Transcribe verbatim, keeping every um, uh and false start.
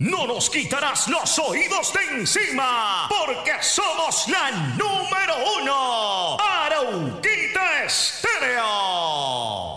no nos quitarás los oídos de encima, porque somos la número uno. Arauquita